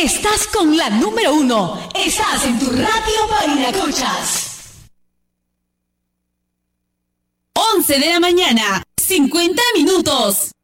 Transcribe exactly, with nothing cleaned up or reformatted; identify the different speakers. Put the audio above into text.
Speaker 1: Estás con la número uno. Estás en tu radio Barinacochas.
Speaker 2: once de la mañana, cincuenta minutos.